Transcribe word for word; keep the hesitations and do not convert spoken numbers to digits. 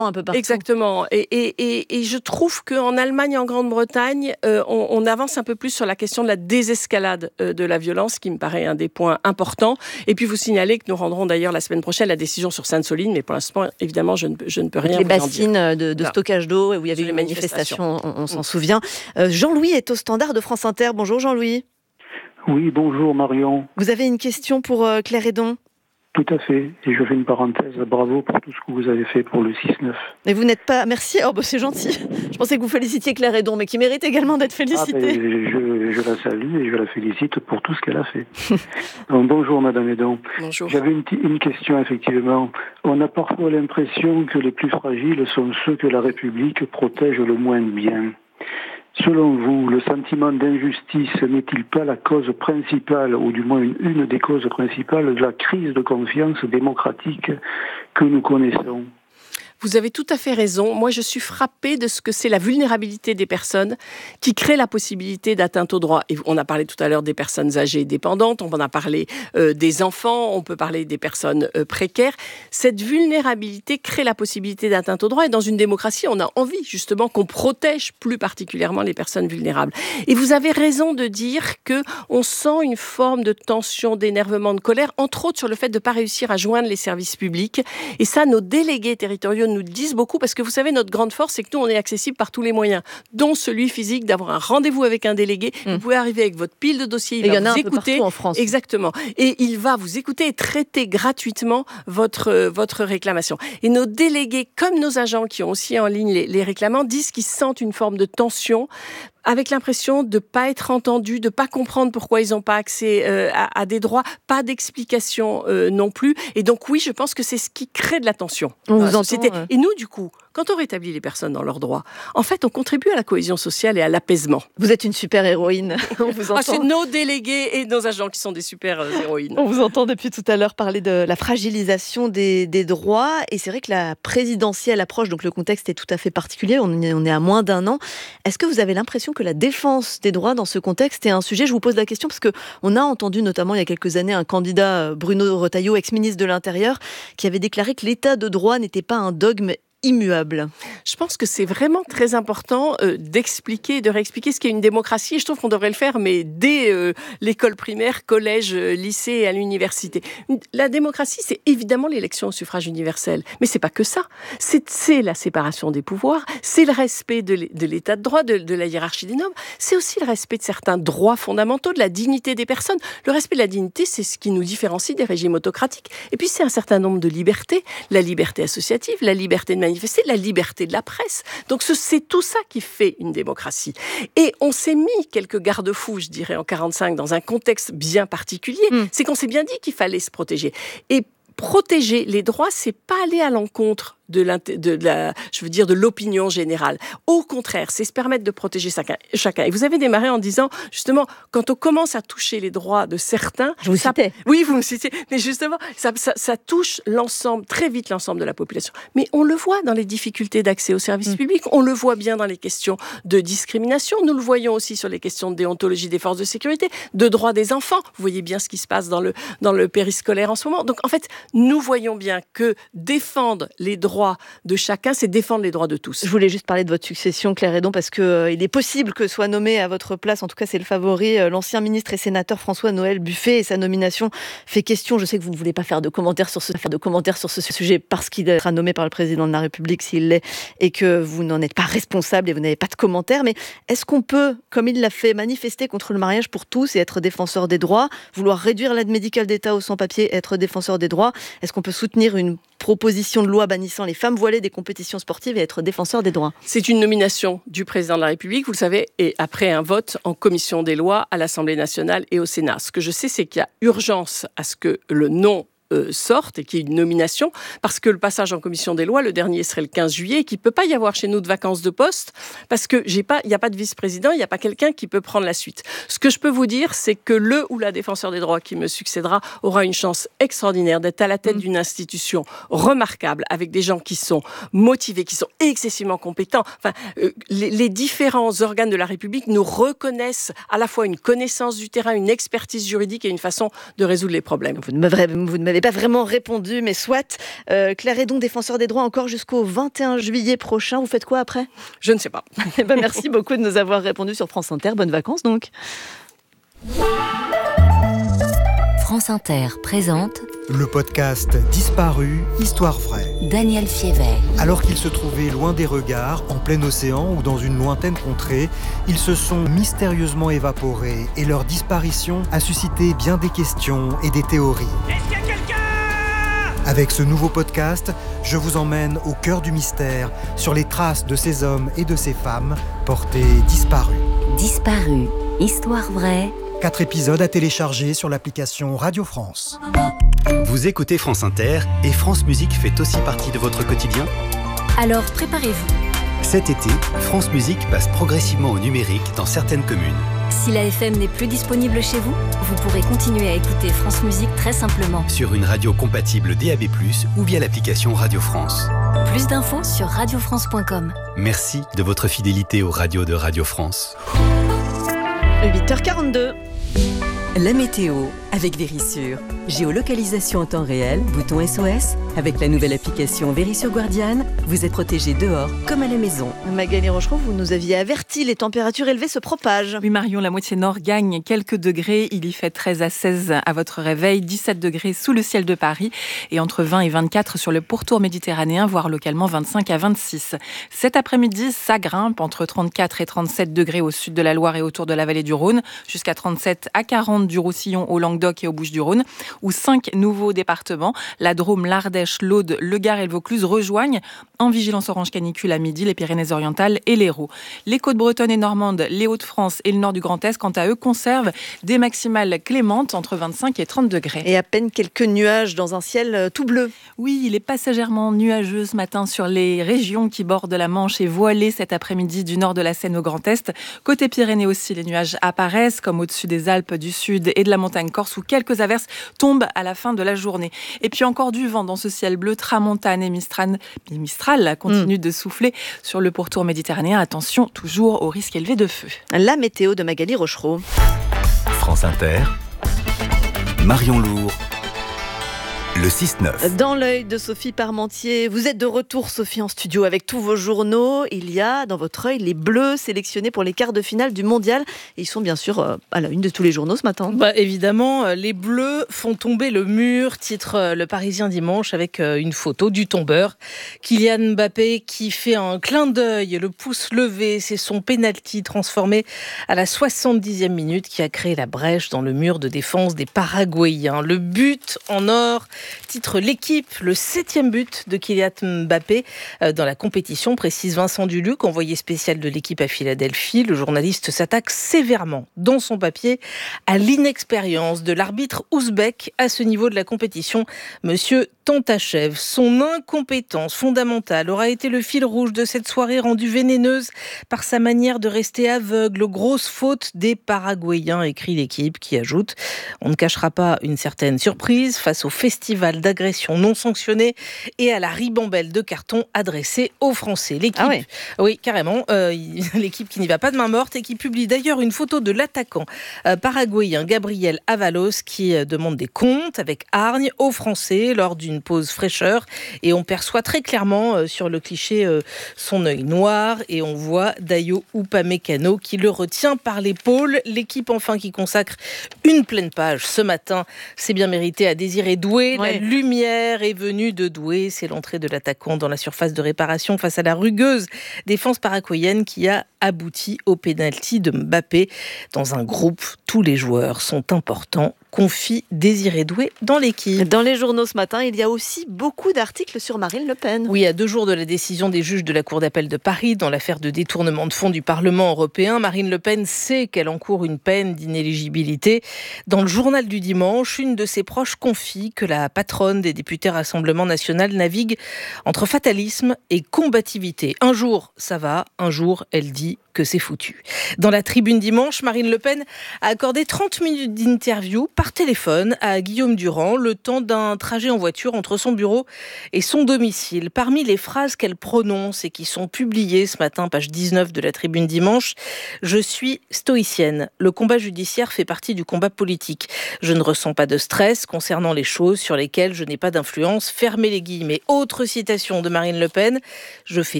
un peu partout. Exactement. Et, et, et, et je trouve qu'en Allemagne et en Grande-Bretagne, euh, on, on avance un peu plus sur la question de la désescalade euh, de la violence, qui me paraît un des points importants. Et puis vous signalez que nous rendrons d'ailleurs la semaine prochaine la décision sur Sainte-Soline, mais pour l'instant, évidemment, je ne, je ne peux rien les vous en dire. Les bassines de, de stockage d'eau, où il y avait eu une manifestation, on, on s'en mmh. souvient. Euh, Jean-Louis est au standard de France Inter. Bonjour Jean-Louis. Oui, bonjour Marion. Vous avez une question pour euh, Claire Hédon ? Tout à fait. Et je fais une parenthèse. Bravo pour tout ce que vous avez fait pour le six neuf. Et vous n'êtes pas... Merci. Oh, bah, c'est gentil. Je pensais que vous félicitiez Claire Hédon, mais qui mérite également d'être félicitée. Ah, ben, je, je la salue et je la félicite pour tout ce qu'elle a fait. Donc, bonjour Madame Hédon. Bonjour. J'avais une, une question, effectivement. On a parfois l'impression que les plus fragiles sont ceux que la République protège le moins bien. Selon vous, le sentiment d'injustice n'est-il pas la cause principale, ou du moins une, une des causes principales, de la crise de confiance démocratique que nous connaissons ? Vous avez tout à fait raison. Moi, je suis frappée de ce que c'est la vulnérabilité des personnes qui crée la possibilité d'atteinte aux droits. Et on a parlé tout à l'heure des personnes âgées et dépendantes, on en a parlé euh, des enfants, on peut parler des personnes euh, précaires. Cette vulnérabilité crée la possibilité d'atteinte aux droits. Et dans une démocratie, on a envie justement qu'on protège plus particulièrement les personnes vulnérables. Et vous avez raison de dire qu'on sent une forme de tension, d'énervement, de colère, entre autres sur le fait de ne pas réussir à joindre les services publics. Et ça, nos délégués territoriaux nous disent beaucoup, parce que vous savez, notre grande force, c'est que nous, on est accessible par tous les moyens, dont celui physique d'avoir un rendez-vous avec un délégué. Mmh. Vous pouvez arriver avec votre pile de dossiers, il et va y en a vous un écouter. Peu partout en France. Exactement. Et il va vous écouter et traiter gratuitement votre, euh, votre réclamation. Et nos délégués, comme nos agents qui ont aussi en ligne les, les réclamants, disent qu'ils sentent une forme de tension, avec l'impression de ne pas être entendus, de ne pas comprendre pourquoi ils n'ont pas accès euh, à, à des droits, pas d'explication euh, non plus. Et donc oui, je pense que c'est ce qui crée de la tension on dans vous la société. Entend, euh... Et nous, du coup, quand on rétablit les personnes dans leurs droits, en fait, on contribue à la cohésion sociale et à l'apaisement. Vous êtes une super héroïne. On vous entend. Ah, c'est nos délégués et nos agents qui sont des super euh, héroïnes. On vous entend depuis tout à l'heure parler de la fragilisation des, des droits. Et c'est vrai que la présidentielle approche, donc le contexte est tout à fait particulier. On est, on est à moins d'un an. Est-ce que vous avez l'impression que la défense des droits dans ce contexte est un sujet ? Je vous pose la question parce qu'on a entendu notamment il y a quelques années un candidat, Bruno Retailleau, ex-ministre de l'Intérieur, qui avait déclaré que l'état de droit n'était pas un dogme immuable. Je pense que c'est vraiment très important euh, d'expliquer, de réexpliquer ce qu'est une démocratie. Et je trouve qu'on devrait le faire, mais dès euh, l'école primaire, collège, euh, lycée et à l'université. La démocratie, c'est évidemment l'élection au suffrage universel. Mais c'est pas que ça. C'est, c'est la séparation des pouvoirs, c'est le respect de, de l'état de droit, de, de la hiérarchie des normes. C'est aussi le respect de certains droits fondamentaux, de la dignité des personnes. Le respect de la dignité, c'est ce qui nous différencie des régimes autocratiques. Et puis, c'est un certain nombre de libertés. La liberté associative, la liberté de manifester, la liberté de la presse. Donc c'est tout ça qui fait une démocratie. Et on s'est mis quelques garde-fous, je dirais, en quarante-cinq, dans un contexte bien particulier. Mmh. C'est qu'on s'est bien dit qu'il fallait se protéger. Et protéger les droits, c'est pas aller à l'encontre de, de la, je veux dire, de l'opinion générale. Au contraire, c'est se permettre de protéger chacun. chacun. Et vous avez démarré en disant, justement, quand on commence à toucher les droits de certains... Je vous ça, citais. Oui, vous me citez. Mais justement, ça, ça, ça touche l'ensemble, très vite l'ensemble de la population. Mais on le voit dans les difficultés d'accès aux services mmh. publics, on le voit bien dans les questions de discrimination, nous le voyons aussi sur les questions de déontologie des forces de sécurité, de droits des enfants. Vous voyez bien ce qui se passe dans le, dans le périscolaire en ce moment. Donc, en fait, nous voyons bien que défendre les droits de chacun, c'est défendre les droits de tous. Je voulais juste parler de votre succession, Claire Hédon, parce qu'il euh, est possible que soit nommé à votre place, en tout cas c'est le favori, euh, l'ancien ministre et sénateur François-Noël Buffet, et sa nomination fait question. Je sais que vous ne voulez pas faire de commentaires sur ce, faire de commentaires sur ce sujet parce qu'il sera nommé par le président de la République s'il l'est, et que vous n'en êtes pas responsable et vous n'avez pas de commentaires. Mais est-ce qu'on peut, comme il l'a fait, manifester contre le mariage pour tous et être défenseur des droits, vouloir réduire l'aide médicale d'État aux sans-papiers et être défenseur des droits ? Est-ce qu'on peut soutenir une proposition de loi bannissant les femmes voilées des compétitions sportives et être défenseur des droits ? C'est une nomination du président de la République, vous le savez, et après un vote en commission des lois à l'Assemblée nationale et au Sénat. Ce que je sais, c'est qu'il y a urgence à ce que le nom euh, sorte et qu'il y ait une nomination, parce que le passage en commission des lois, le dernier serait le quinze juillet, et qu'il ne peut pas y avoir chez nous de vacances de poste, parce qu'il n'y a pas de vice-président, il n'y a pas quelqu'un qui peut prendre la suite. Ce que je peux vous dire, c'est que le ou la défenseur des droits qui me succédera aura une chance extraordinaire d'être à la tête mmh. d'une institution remarquable, avec des gens qui sont motivés, qui sont excessivement compétents. Enfin, euh, les, les différents organes de la République nous reconnaissent à la fois une connaissance du terrain, une expertise juridique et une façon de résoudre les problèmes. Vous ne m'avez, vous ne m'avez n'avez pas vraiment répondu, mais soit. Euh, Claire Hédon, défenseur des droits, encore jusqu'au vingt et un juillet prochain. Vous faites quoi après ? Je ne sais pas. Eh ben, merci beaucoup de nous avoir répondu sur France Inter. Bonnes vacances donc. France Inter présente le podcast Disparu, Histoire vraie. Daniel Fiévet. Alors qu'ils se trouvaient loin des regards, en plein océan ou dans une lointaine contrée, ils se sont mystérieusement évaporés et leur disparition a suscité bien des questions et des théories. Est-ce qu'il y a quelqu'un ? Avec ce nouveau podcast, je vous emmène au cœur du mystère, sur les traces de ces hommes et de ces femmes portés disparus. Disparu, Histoire vraie. Quatre épisodes à télécharger sur l'application Radio France. Vous écoutez France Inter et France Musique fait aussi partie de votre quotidien ? Alors préparez-vous. Cet été, France Musique passe progressivement au numérique dans certaines communes. Si la F M n'est plus disponible chez vous, vous pourrez continuer à écouter France Musique très simplement. Sur une radio compatible D A B plus, ou via l'application Radio France. Plus d'infos sur radio france point com. Merci de votre fidélité aux radios de Radio France. huit heures quarante-deux. La météo avec Vérissure. Géolocalisation en temps réel, bouton S O S. Avec la nouvelle application Vérissure Guardian, vous êtes protégé dehors comme à la maison. Magali Rochereau, vous nous aviez averti, les températures élevées se propagent. Oui Marion, la moitié nord gagne quelques degrés. Il y fait treize à seize à votre réveil, dix-sept degrés sous le ciel de Paris et entre vingt et vingt-quatre sur le pourtour méditerranéen, voire localement vingt-cinq à vingt-six. Cet après-midi, ça grimpe entre trente-quatre et trente-sept degrés au sud de la Loire et autour de la vallée du Rhône, jusqu'à trente-sept à quarante du Roussillon au Languedoc et aux Bouches-du-Rhône, où cinq nouveaux départements, la Drôme, l'Ardèche, l'Aude, le Gard et le Vaucluse rejoignent en vigilance orange canicule à midi les Pyrénées-Orientales et l'Hérault. Les côtes bretonnes et normandes, les Hauts-de-France et le nord du Grand Est, quant à eux, conservent des maximales clémentes entre vingt-cinq et trente degrés. Et à peine quelques nuages dans un ciel tout bleu. Oui, il est passagèrement nuageux ce matin sur les régions qui bordent la Manche et voilé cet après-midi du nord de la Seine au Grand Est. Côté Pyrénées aussi, les nuages apparaissent, comme au-dessus des Alpes du Sud et de la montagne corse, où quelques averses tombent à la fin de la journée. Et puis encore du vent dans ce ciel bleu, tramontane et Mistral, Mistral continue mmh. de souffler sur le pourtour méditerranéen. Attention, toujours au risque élevé de feu. La météo de Magali Rochereau. France Inter, Marion Lourd, le six neuf. Dans l'œil de Sophie Parmentier, vous êtes de retour, Sophie, en studio avec tous vos journaux. Il y a dans votre œil les Bleus sélectionnés pour les quarts de finale du Mondial. Et ils sont bien sûr à la une de tous les journaux ce matin. Bah, évidemment, les Bleus font tomber le mur, titre Le Parisien dimanche, avec une photo du tombeur. Kylian Mbappé qui fait un clin d'œil, le pouce levé. C'est son pénalty transformé à la soixante-dixième minute qui a créé la brèche dans le mur de défense des Paraguayens. Le but en or, titre L'équipe, le septième but de Kylian Mbappé dans la compétition, précise Vincent Duluc, envoyé spécial de l'équipe à Philadelphie. Le journaliste s'attaque sévèrement dans son papier à l'inexpérience de l'arbitre ouzbek à ce niveau de la compétition, Monsieur Tantachev. Son incompétence fondamentale aura été le fil rouge de cette soirée rendue vénéneuse par sa manière de rester aveugle aux grosses fautes des Paraguayens, écrit l'équipe, qui ajoute: on ne cachera pas une certaine surprise face au festival d'agression non sanctionnée et à la ribambelle de cartons adressée aux Français. L'équipe, ah oui. oui, carrément, euh, l'équipe qui n'y va pas de main morte et qui publie d'ailleurs une photo de l'attaquant euh, paraguayen Gabriel Avalos qui euh, demande des comptes avec hargne aux Français lors d'une pause fraîcheur, et on perçoit très clairement euh, sur le cliché euh, son œil noir, et on voit Dayo Upamecano qui le retient par l'épaule. L'équipe enfin qui consacre une pleine page ce matin, c'est bien mérité, à Désiré Doué. Ouais. La lumière est venue de Doué, c'est l'entrée de l'attaquant dans la surface de réparation face à la rugueuse défense paraguayenne qui a abouti au pénalty de Mbappé. Dans un groupe, tous les joueurs sont importants, confie Désiré Doué dans l'équipe. Dans les journaux ce matin, il y a aussi beaucoup d'articles sur Marine Le Pen. Oui, à deux jours de la décision des juges de la Cour d'appel de Paris dans l'affaire de détournement de fonds du Parlement européen, Marine Le Pen sait qu'elle encourt une peine d'inéligibilité. Dans le journal du dimanche, une de ses proches confie que la patronne des députés Rassemblement National navigue entre fatalisme et combativité. Un jour, ça va, un jour, elle dit, dit que c'est foutu. Dans la Tribune dimanche, Marine Le Pen a accordé trente minutes d'interview par téléphone à Guillaume Durand, le temps d'un trajet en voiture entre son bureau et son domicile. Parmi les phrases qu'elle prononce et qui sont publiées ce matin, page dix-neuf de la Tribune dimanche, « Je suis stoïcienne. Le combat judiciaire fait partie du combat politique. Je ne ressens pas de stress concernant les choses sur lesquelles je n'ai pas d'influence. » Fermez les guillemets. Autre citation de Marine Le Pen, « Je fais